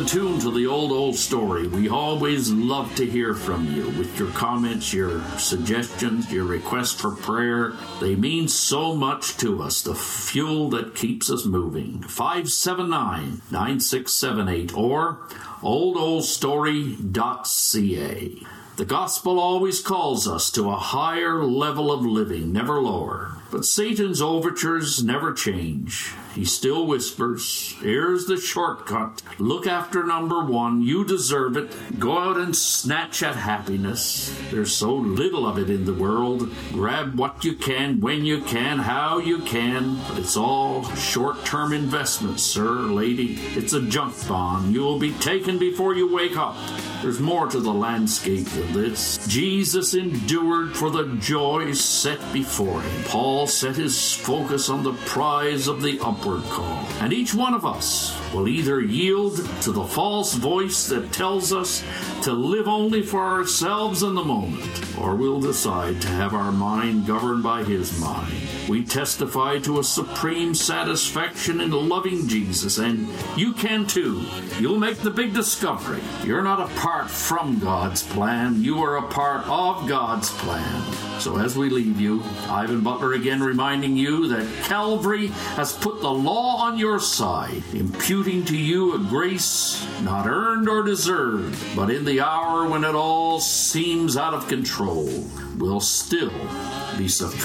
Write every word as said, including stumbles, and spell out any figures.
in tune to the old, old story. We always love to hear from you with your comments, your suggestions, your requests for prayer. They mean so much to us, the fuel that keeps us moving. five seven nine, nine six seven eight or old old story dot c a. The gospel always calls us to a higher level of living, never lower. But Satan's overtures never change. He still whispers, here's the shortcut. Look after number one. You deserve it. Go out and snatch at happiness. There's so little of it in the world. Grab what you can, when you can, how you can. But it's all short-term investments, sir, lady. It's a junk bond. You'll be taken before you wake up. There's more to the landscape than this. Jesus endured for the joy set before him. Paul set his focus on the prize of the upward call. And each one of us will either yield to the false voice that tells us to live only for ourselves in the moment, or we'll decide to have our mind governed by his mind. We testify to a supreme satisfaction in loving Jesus, and you can too. You'll make the big discovery. You're not apart from God's plan. You are a part of God's plan. So as we leave you, Ivan Butler again reminding you that Calvary has put the law on your side, imputing to you a grace not earned or deserved, but in the hour when it all seems out of control, will still be sufficient.